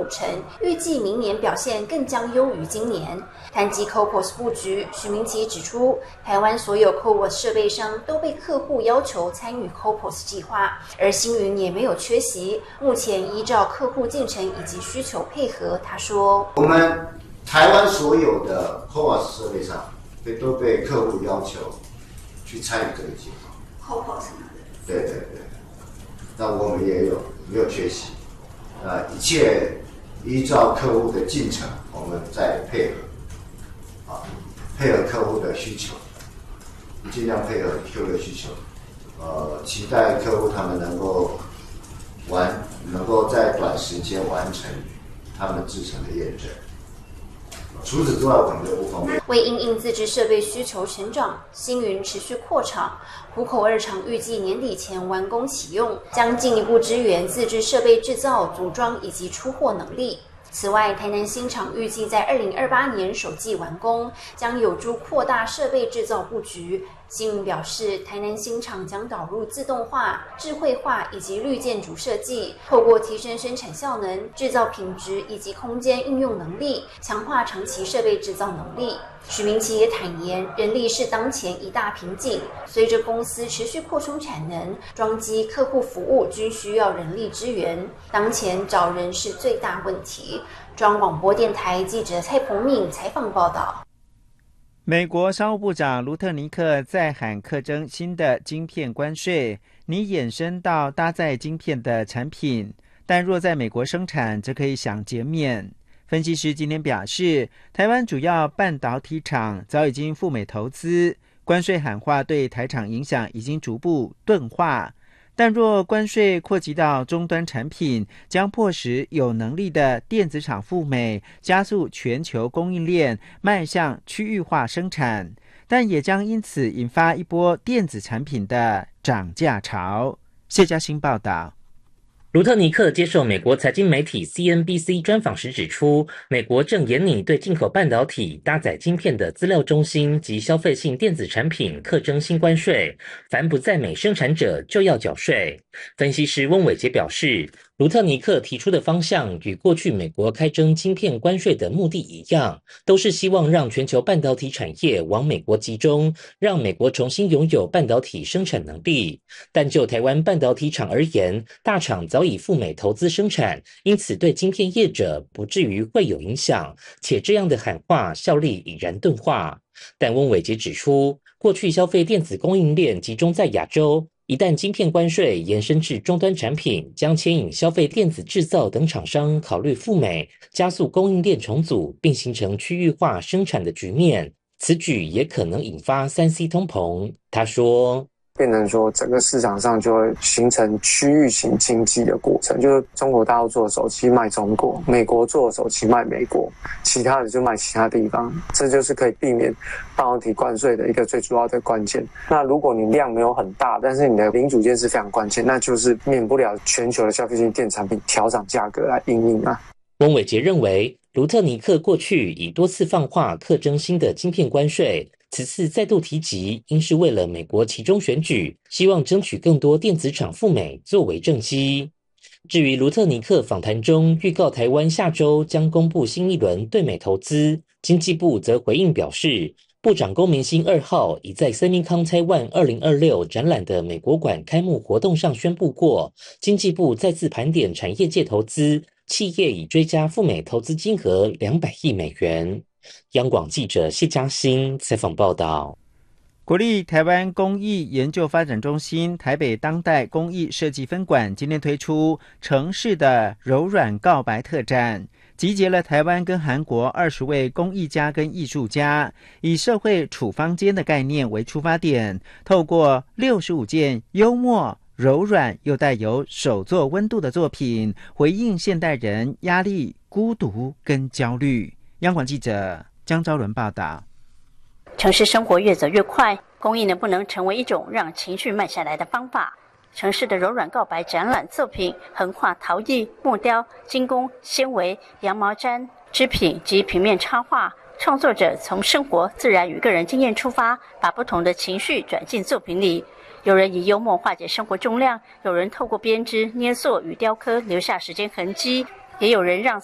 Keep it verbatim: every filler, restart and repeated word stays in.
五成，预计明年表现更将优于今年。谈及 C O P O S 布局，许明奇指出，台湾所有 C O P O S 设备商都被客户要求参与 C O P O S 计划，而星云也没有缺席。目前依照客户进程以及需求配合，他说：“ 我们台湾所有的 C O P O S 设备商都被客户要求去参与这个计划。 C O P O S 对对对，那我们也有没有缺席？呃，一切依照客户的进程，我们再配合。”啊，配合客户的需求，尽量配合客户的需求，呃，期待客户他们能够完，能够在短时间完成他们制程的验证。除此之外，我们就不方便。 为因应自制设备需求成长，星云持续扩厂，湖口二厂预计年底前完工启用，将进一步支援自制设备制造、组装以及出货能力。此外，台南新厂预计在二零二八年首季完工，将有助扩大设备制造布局。星云表示，台南新厂将导入自动化、智慧化以及绿建筑设计，透过提升生产效能、制造品质以及空间运用能力，强化长期设备制造能力。许明奇也坦言，人力是当前一大瓶颈，随着公司持续扩充产能，装机、客户服务均需要人力支援，当前找人是最大问题。中央广播电台记者蔡鹏敏采访报道。 美国商务部长卢特尼克再喊课征新的晶片关税，拟衍生到搭载晶片的产品，但若在美国生产，则可以享减免。分析师今天表示，台湾主要半导体厂早已经赴美投资，关税喊话对台厂影响已经逐步钝化。但若关税扩及到终端产品，将迫使有能力的电子厂赴美，加速全球供应链迈向区域化生产，但也将因此引发一波电子产品的涨价潮。谢嘉欣报道。 卢特尼克接受美国财经媒体 C N B C 专访时指出，美国正研拟对进口半导体、搭载晶片的资料中心及消费性电子产品课征新关税，凡不在美生产者就要缴税。分析师翁伟杰表示，卢特尼克提出的方向与过去美国开征晶片关税的目的一样，都是希望让全球半导体产业往美国集中，让美国重新拥有半导体生产能力。但就台湾半导体厂而言，大厂早已赴美投资生产，因此对晶片业者不至于会有影响，且这样的喊话效力已然钝化。但翁伟杰指出，过去消费电子供应链集中在亚洲，一旦晶片关税延伸至终端产品，将牵引消费电子制造等厂商考虑赴美，加速供应链重组，并形成区域化生产的局面。此举也可能引发三 C 通膨。他说， 变成说整个市场上就会形成区域型经济的过程，就是中国大陆做的手机卖中国，美国做的手机卖美国，其他的就卖其他地方，这就是可以避免半导体关税的一个最主要的关键。那如果你量没有很大，但是你的零组件是非常关键，那就是免不了全球的消费性电子产品调涨价格来因应啊。 翁伟杰认为，卢特尼克过去已多次放话课征新的晶片关税，此次再度提及，应是为了美国期中选举，希望争取更多电子厂赴美作为政绩。至于卢特尼克访谈中预告台湾下周将公布新一轮对美投资，经济部则回应表示，部长龚明鑫二号已在 Semicon Taiwan 二零二六展览的美国馆开幕活动上宣布过，经济部再次盘点产业界投资，企业已追加赴美投资金额两百亿美元。央广记者谢嘉欣采访报道。 国立台湾工艺研究发展中心台北当代工艺设计分馆今天推出城市的柔软告白特展，集结了台湾跟韩国二十位工艺家跟艺术家，以社会处方间的概念为出发点，透过六十五件幽默柔软又带有手作温度的作品，回应现代人压力、孤独跟焦虑。央广记者江昭伦报道。 城市生活越走越快，工艺能不能成为一种让情绪慢下来的方法？城市的柔软告白展览作品横跨陶艺、木雕、精工、纤维、羊毛毡、织品及平面插画。创作者从生活、自然与个人经验出发，把不同的情绪转进作品里。有人以幽默化解生活重量，有人透过编织、捏塑与雕刻留下时间痕迹，也有人让